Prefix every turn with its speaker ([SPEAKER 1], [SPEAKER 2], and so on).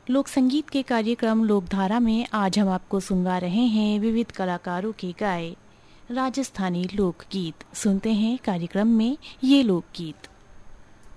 [SPEAKER 1] लोक संगीत के कार्यक्रम लोकधारा में आज हम आपको सुनवा रहे हैं विविध कलाकारों के गाए राजस्थानी लोकगीत। सुनते हैं कार्यक्रम में ये लोकगीत।